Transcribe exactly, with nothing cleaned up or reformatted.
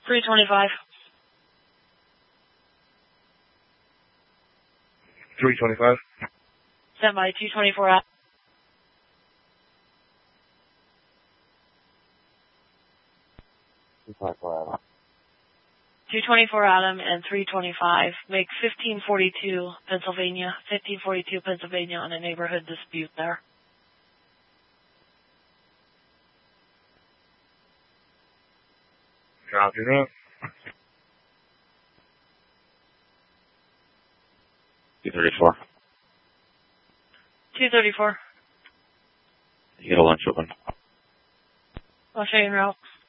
three twenty-five. three twenty-five. Stand by, two twenty-four Adam. two twenty-four Adam. two twenty-four Adam and three twenty-five. Make fifteen forty-two Pennsylvania. fifteen forty-two Pennsylvania on a neighborhood dispute there. Copy that. two thirty-four. two thirty-four. You get a lunch open. I'll show you en route.